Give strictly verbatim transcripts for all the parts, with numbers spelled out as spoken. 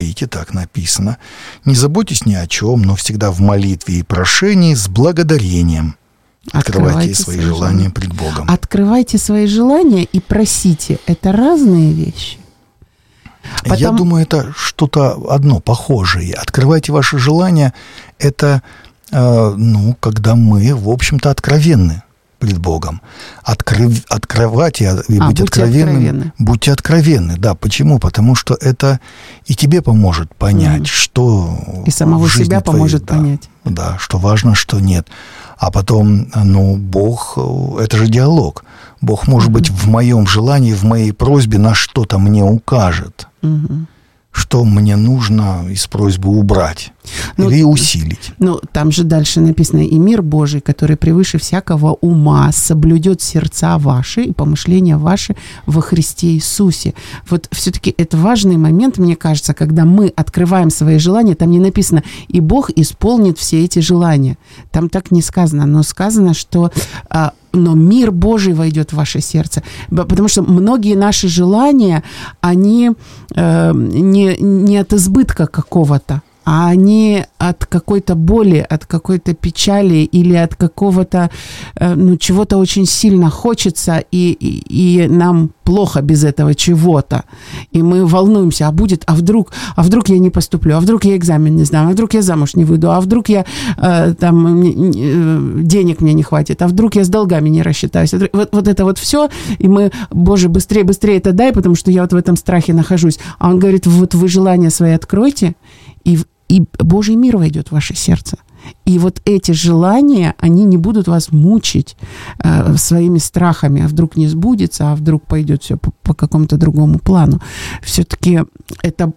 Видите, так написано. Не заботьтесь ни о чем, но всегда в молитве и прошении с благодарением. Открывайте, Открывайте свои, свои желания, желания пред Богом. Открывайте свои желания и просите. Это разные вещи. Потом... Я думаю, это что-то одно похожее. Открывайте ваши желания. Это, э, ну, когда мы, в общем-то, откровенны пред Богом. Открыв, открывать и, и а, быть откровенным. Откровенны. Будьте откровенны, да. Почему? Потому что это и тебе поможет понять, mm. что и самого в жизни себя твоей, поможет да, понять. Да, что важно, что нет. А потом, ну, Бог, это же диалог. Бог, может mm-hmm. быть, в моем желании, в моей просьбе на что-то мне укажет. Mm-hmm. Что мне нужно из просьбы убрать ну, или усилить. Ну, там же дальше написано: «И мир Божий, который превыше всякого ума, соблюдет сердца ваши и помышления ваши во Христе Иисусе». Вот все-таки это важный момент, мне кажется, когда мы открываем свои желания. Там не написано: «И Бог исполнит все эти желания». Там так не сказано, но сказано, что... но мир Божий войдет в ваше сердце. Потому что многие наши желания, они э, не, не от избытка какого-то, а они от какой-то боли, от какой-то печали или от какого-то, э, ну, чего-то очень сильно хочется, и, и, и нам плохо без этого чего-то. И мы волнуемся, а будет, а вдруг, а вдруг я не поступлю, а вдруг я экзамен не сдам, а вдруг я замуж не выйду, а вдруг я э, там э, денег мне не хватит, а вдруг я с долгами не рассчитаюсь. Вот, вот это вот все, и мы: Боже, быстрее, быстрее это дай, потому что я вот в этом страхе нахожусь. А Он говорит: вот вы желания свои откройте, и И Божий мир войдет в ваше сердце. И вот эти желания, они не будут вас мучить э, своими страхами. А вдруг не сбудется, а вдруг пойдет все по, по какому-то другому плану. Все-таки это,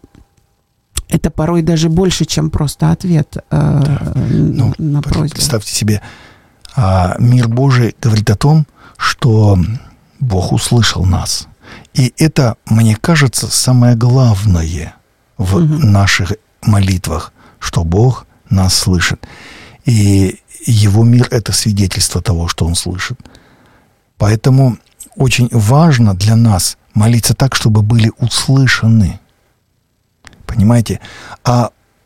это порой даже больше, чем просто ответ э, ну, на просьбу. Представьте себе, э, мир Божий говорит о том, что Бог услышал нас. И это, мне кажется, самое главное в угу. наших молитвах, что Бог нас слышит. И Его мир – это свидетельство того, что Он слышит. Поэтому очень важно для нас молиться так, чтобы были услышаны. Понимаете? А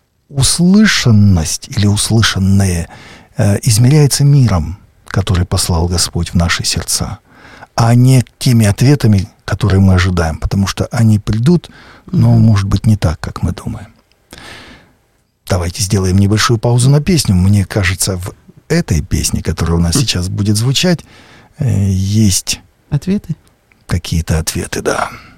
услышанность или услышанное э, измеряется миром, который послал Господь в наши сердца, а не теми ответами, которые мы ожидаем, потому что они придут, но, может быть, не так, как мы думаем. Давайте сделаем небольшую паузу на песню. Мне кажется, в этой песне, которая у нас сейчас будет звучать, есть... Ответы? Какие-то ответы, да.